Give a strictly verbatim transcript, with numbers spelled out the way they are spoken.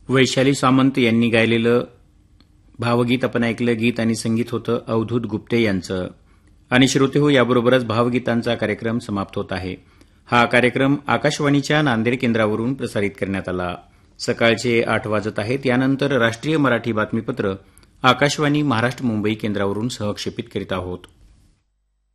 वैशाली सामंत यांनी गायलेलं भावगीत आपण ऐकलं. गीत आणि संगीत होतं अवधूत गुप्ते यांचं. आणि श्रोते हो, याबरोबरच भावगीतांचा कार्यक्रम समाप्त होत आहे. हा कार्यक्रम आकाशवाणीच्या नांदेड केंद्रावरून प्रसारित करण्यात आला. सकाळचे आठ वाजत आहेत. यानंतर राष्ट्रीय मराठी बातमीपत्र आकाशवाणी महाराष्ट्र मुंबई केंद्रावरून सहक्षेपित करीत आहोत.